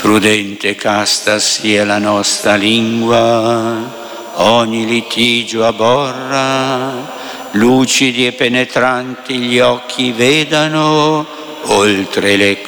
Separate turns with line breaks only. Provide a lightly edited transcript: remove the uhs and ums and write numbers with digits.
Prudente e casta sia la nostra lingua, ogni litigio aborra, lucidi e penetranti gli occhi vedano, oltre le